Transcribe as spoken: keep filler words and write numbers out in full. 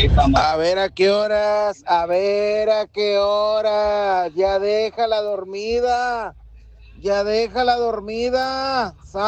A ver a qué horas, a ver a qué horas. Ya déjala dormida, ya déjala dormida. Sa-